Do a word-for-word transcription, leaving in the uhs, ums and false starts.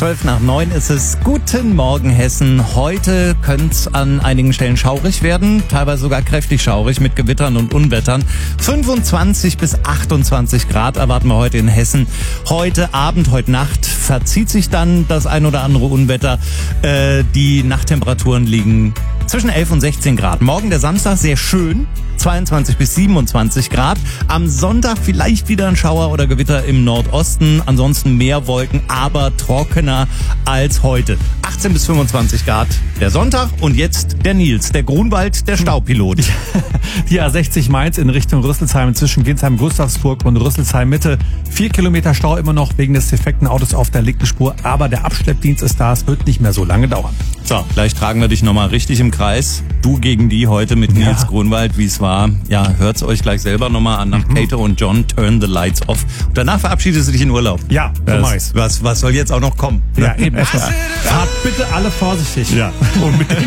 Zwölf nach neun ist es. Guten Morgen, Hessen. Heute könnte es an einigen Stellen schaurig werden, teilweise sogar kräftig schaurig mit Gewittern und Unwettern. fünfundzwanzig bis achtundzwanzig Grad erwarten wir heute in Hessen. Heute Abend, heute Nacht verzieht sich dann das ein oder andere Unwetter. Äh, die Nachttemperaturen liegen zwischen elf und sechzehn Grad. Morgen der Samstag sehr schön, zweiundzwanzig bis siebenundzwanzig Grad. Am Sonntag vielleicht wieder ein Schauer oder Gewitter im Nordosten. Ansonsten mehr Wolken, aber trockener als heute. achtzehn bis fünfundzwanzig Grad der Sonntag. Und jetzt der Nils, der Grunwald, der Staupilot. Die A sechzig Mainz in Richtung Rüsselsheim zwischen Ginsheim, Gustavsburg und Rüsselsheim Mitte. Vier Kilometer Stau immer noch wegen des defekten Autos auf der linken Spur. Aber der Abschleppdienst ist da. Es wird nicht mehr so lange dauern. So, gleich tragen wir dich nochmal richtig im Kreis. Du gegen die heute mit Nils Ja. Grunwald, wie es war. Ja, hört's euch gleich selber nochmal an nach mhm. Cato und John, Turn the Lights Off. Und danach verabschiedest du dich in Urlaub. Ja, so das, mach ich's. was, was soll jetzt auch noch kommen? Ja, eben. Fahrt bitte alle vorsichtig. Ja, und mit